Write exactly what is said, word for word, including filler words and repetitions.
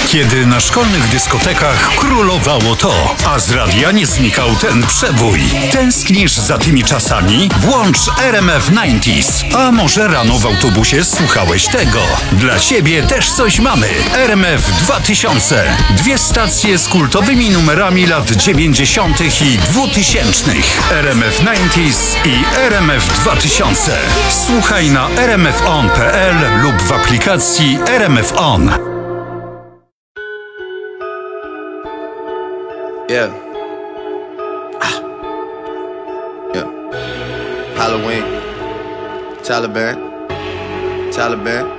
Kiedy na szkolnych dyskotekach królowało to, a z radia nie znikał ten przebój. Tęsknisz za tymi czasami? Włącz R M F dziewięćdziesiąt. A może rano w autobusie słuchałeś tego? Dla ciebie też coś mamy. R M F dwa tysiące. Dwie stacje z kultowymi numerami lat dziewięćdziesiątych i dwutysięcznych. R M F dziewięćdziesiąt i R M F dwa tysiące. Słuchaj na r m f on kropka p l lub w aplikacji R M F On. Yeah. Ah. Yeah. Halloween. Taliban. Taliban.